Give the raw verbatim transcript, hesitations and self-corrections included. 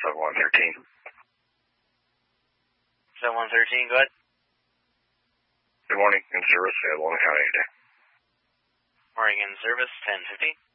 seven one thirteen. seven one thirteen, go ahead. Good morning, in service, available on the county today. Morning in service, ten fifty.